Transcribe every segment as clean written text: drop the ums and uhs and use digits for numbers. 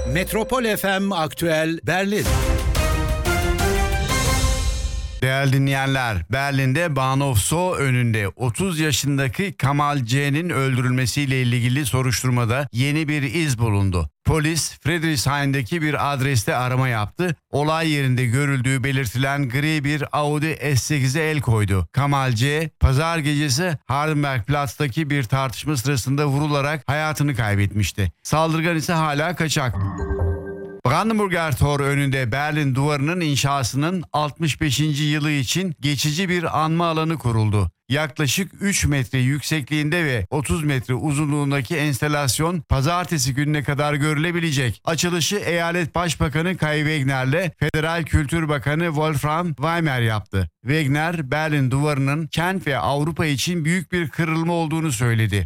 Metropol FM Aktüel Berlin. Değerli dinleyenler, Berlin'de Bahnhof önünde 30 yaşındaki Kamal C'nin öldürülmesiyle ilgili soruşturmada yeni bir iz bulundu. Polis, Friedrichshain'deki bir adreste arama yaptı. Olay yerinde görüldüğü belirtilen gri bir Audi S8'e el koydu. Kamal C, pazar gecesi Hardenbergplatz'taki bir tartışma sırasında vurularak hayatını kaybetmişti. Saldırgan ise hala kaçak. Brandenburger Tor önünde Berlin Duvarı'nın inşasının 65. yılı için geçici bir anma alanı kuruldu. Yaklaşık 3 metre yüksekliğinde ve 30 metre uzunluğundaki enstalasyon pazartesi gününe kadar görülebilecek. Açılışı Eyalet Başbakanı Kai Wegner'le Federal Kültür Bakanı Wolfram Weimer yaptı. Wegner, Berlin Duvarı'nın kent ve Avrupa için büyük bir kırılma olduğunu söyledi.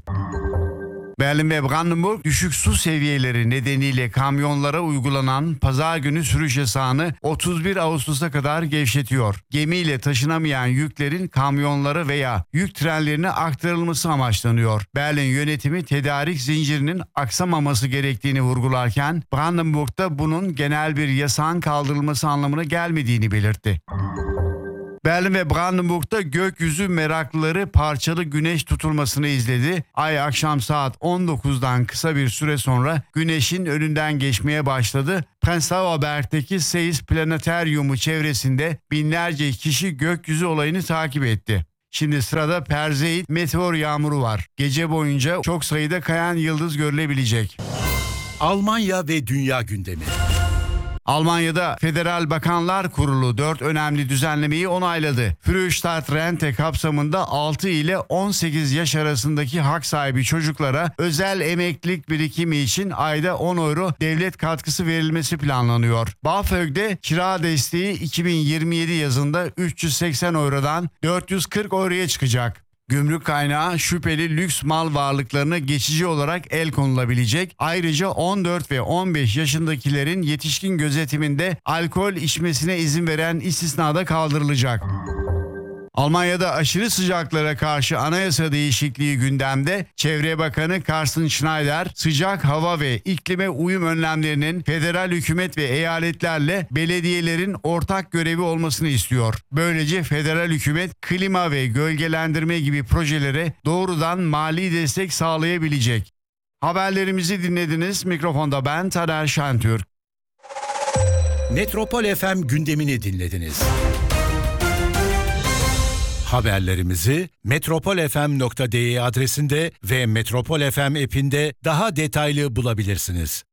Berlin ve Brandenburg düşük su seviyeleri nedeniyle kamyonlara uygulanan pazar günü sürüş yasağını 31 Ağustos'a kadar gevşetiyor. Gemiyle taşınamayan yüklerin kamyonlara veya yük trenlerine aktarılması amaçlanıyor. Berlin yönetimi tedarik zincirinin aksamaması gerektiğini vurgularken Brandenburg'da bunun genel bir yasağın kaldırılması anlamına gelmediğini belirtti. Berlin ve Brandenburg'da gökyüzü meraklıları parçalı güneş tutulmasını izledi. Ay akşam saat 19'dan kısa bir süre sonra güneşin önünden geçmeye başladı. Prenzlauerberg'teki Seyis Planetaryumu çevresinde binlerce kişi gökyüzü olayını takip etti. Şimdi sırada Perseid meteor yağmuru var. Gece boyunca çok sayıda kayan yıldız görülebilecek. Almanya ve dünya gündemi. Almanya'da Federal Bakanlar Kurulu 4 önemli düzenlemeyi onayladı. Frühstart-Rente kapsamında 6 ile 18 yaş arasındaki hak sahibi çocuklara özel emeklilik birikimi için ayda 10 euro devlet katkısı verilmesi planlanıyor. BAföG'de kira desteği 2027 yazında 380 eurodan 440 euroya çıkacak. Gümrük kaynağı şüpheli lüks mal varlıklarına geçici olarak el konulabilecek. Ayrıca 14 ve 15 yaşındakilerin yetişkin gözetiminde alkol içmesine izin veren istisnada kaldırılacak. Almanya'da aşırı sıcaklara karşı anayasa değişikliği gündemde. Çevre Bakanı Carsten Schneider, sıcak hava ve iklime uyum önlemlerinin federal hükümet ve eyaletlerle belediyelerin ortak görevi olmasını istiyor. Böylece federal hükümet klima ve gölgelendirme gibi projelere doğrudan mali destek sağlayabilecek. Haberlerimizi dinlediniz. Mikrofonda ben Taner Şentürk. Metropol FM gündemini dinlediniz. Haberlerimizi metropolfm.de adresinde ve Metropol FM app'inde daha detaylı bulabilirsiniz.